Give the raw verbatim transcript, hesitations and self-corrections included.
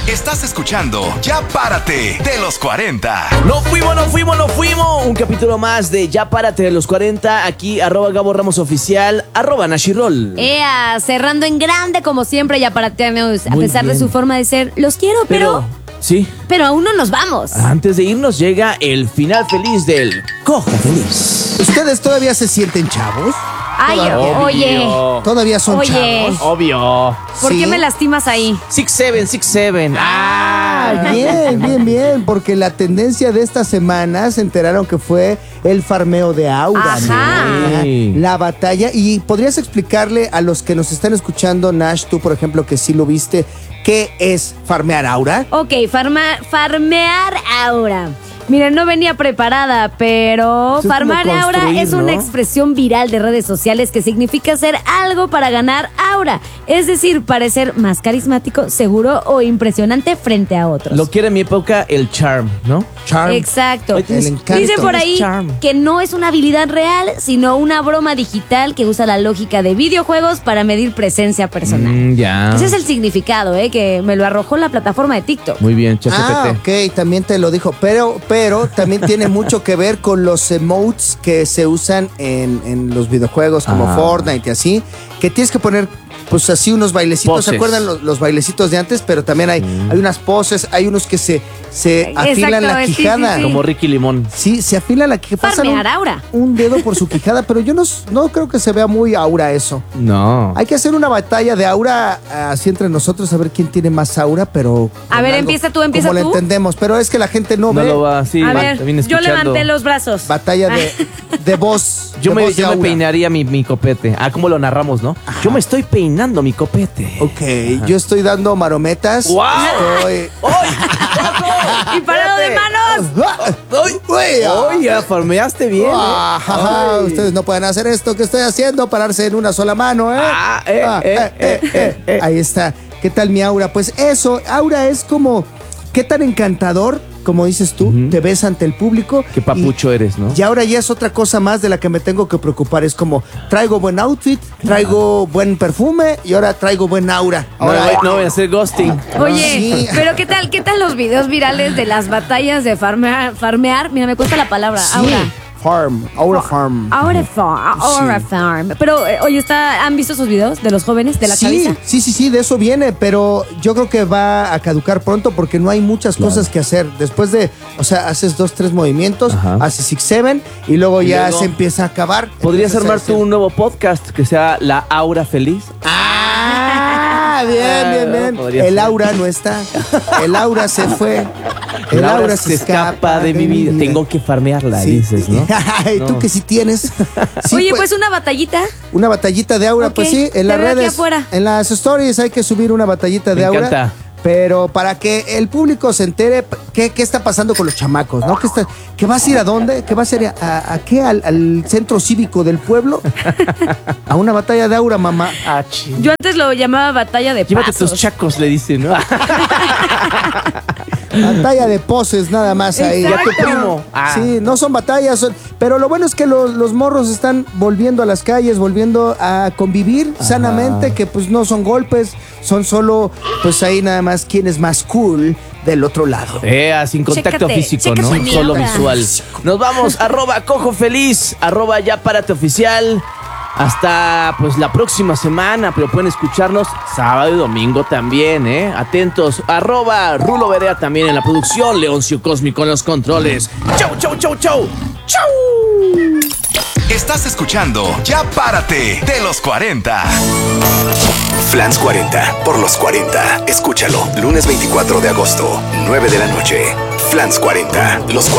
Estás escuchando Ya Párate de los cuarenta. No fuimos, no fuimos, no fuimos. Un capítulo más de Ya Párate de los cuarenta. Aquí, arroba Gabo Ramos Oficial, arroba Nashirol. Ea, cerrando en grande como siempre, Ya Párateanos. A Muy pesar bien. de su forma de ser, los quiero, pero... Pero, sí. Pero aún no nos vamos. Antes de irnos llega el final feliz del Cojo Feliz. ¿Ustedes todavía se sienten chavos? Ay, oye. ¿Todavía son Oye. chavos? Obvio. ¿Por Sí. qué me lastimas ahí? Six Seven, Six Seven. Ah, bien, bien, bien, porque la tendencia de esta semana se enteraron que fue el farmeo de Aura. Ajá. ¿no? Sí. La batalla. Y podrías explicarle a los que nos están escuchando, Nash, tú por ejemplo, que sí lo viste, ¿qué es farmear Aura? Ok, farma- farmear aura. Miren, no venía preparada, pero Es como farmar aura construir, es una ¿no? expresión viral de redes sociales que significa hacer algo para ganar aura. Es decir, parecer más carismático, seguro o impresionante frente a otros. Lo que era en mi época el charm, ¿no? Charm. Exacto. Hoy tienes- El encanto. Dicen por ahí Charm. que no es una habilidad real, sino una broma digital que usa la lógica de videojuegos para medir presencia personal. Mm, ya. Ese es el significado, ¿eh? Que me lo arrojó la plataforma de TikTok. Muy bien, ChatGPT. Ah, ok, también te lo dijo, pero, pero también tiene mucho que ver con los emotes que se usan en, en los videojuegos como Ah. Fortnite y así, que tienes que poner pues así unos bailecitos, Poses. ¿se acuerdan los, los bailecitos de antes? Pero también hay, hay unas poses, hay unos que se, se Exacto, afilan la sí, sí, quijada. sí. Como Ricky Limón. Sí, se afila la quijada. Pasan un, Farmear aura. un dedo por su quijada, pero yo no, no creo que se vea muy aura eso. No. Hay que hacer una batalla de aura así entre nosotros, a ver quién tiene más aura, pero... A con ver, algo empieza tú, empieza como tú. lo entendemos, pero es que la gente no, No ve. lo va así. A va- ver, también yo escuchando. levanté los brazos. Batalla de, de voz. Yo de me, voz de yo me aura. peinaría mi, mi copete. Ah, ¿cómo lo narramos, no? Yo me estoy peinando mi copete. Ok, yo estoy dando marometas. ¡Guau! Estoy... Y parado de manos. ¡Ay! ¡Uy! Oye, ya farmeaste bien. ¿eh? Ah, jaja, Ay. ustedes no pueden hacer esto que estoy haciendo, pararse en una sola mano, ¿eh? Ah, eh, eh, eh, eh, eh. Ahí está. ¿Qué tal mi aura? Pues eso, aura es como, ¿qué tan encantador, como dices tú, Ujú. te ves ante el público? Qué papucho eres, ¿no? Y ahora ya es otra cosa más de la que me tengo que preocupar. Es como, traigo buen outfit, traigo buen perfume y ahora traigo buen aura. No, Ahora, voy- no voy a hacer ghosting. Oye, Sí. pero ¿qué tal, qué tal los videos virales de las batallas de farmear? farmear? Mira, me cuesta la palabra, sí, aura. farm, aura farm. Aura farm, aura Sí. farm. Pero, eh, oye, está, ¿han visto esos videos de los jóvenes, de la sí, chaviza? sí, sí, sí, de eso viene, pero yo creo que va a caducar pronto porque no hay muchas cosas que hacer. Después de, o sea, haces dos, tres movimientos, Ajá. haces six, seven y luego Y ya luego, se empieza a acabar. ¿Podrías Empiezas a armar tú decir, un nuevo podcast que sea La Aura Feliz? Ah, bien, bien, bien. Podría El ser. aura no está. El aura se fue. El La aura se escapa de mi vida. Tengo que farmearla, Sí. dices, ¿no? Ay, tú No. que sí tienes. Sí, Oye, pues, una batallita. una batallita de aura, Ok, pues sí, te en las veo aquí redes, afuera. en las stories hay que subir una batallita de Me aura. encanta. Pero para que el público se entere qué, qué está pasando con los chamacos, ¿no? ¿Qué, está, ¿Qué vas a ir a dónde? ¿Qué vas a ir a, a, a qué? ¿Al, al centro cívico del pueblo? A una batalla de aura, mamá. Ah, ching. Yo antes lo llamaba batalla de Llévate pasos. tus chacos, le dicen, ¿no? Batalla de poses nada más ahí. Y a tu Exacto. primo. Ah. Sí, no son batallas, son- pero lo bueno es que los, los morros están volviendo a las calles, volviendo a convivir sanamente, que pues no son golpes, son solo, pues ahí nada más quién es más cool del otro lado. Eh, sin contacto Chécate, físico, chécate ¿no? mi Solo aura. visual. Nos vamos, arroba cojo feliz, arroba ya párate oficial. Hasta pues la próxima semana, pero pueden escucharnos sábado y domingo también, ¿eh? Atentos, arroba Rulo Berea también en la producción, Leoncio Cósmico en los controles. ¡Chau, chau, chau, chau! ¡Chau! Estás escuchando Ya Párate de los cuarenta. Flans cuarenta, por los cuarenta. Escúchalo, lunes veinticuatro de agosto, nueve de la noche. Flans cuarenta, los cuarenta.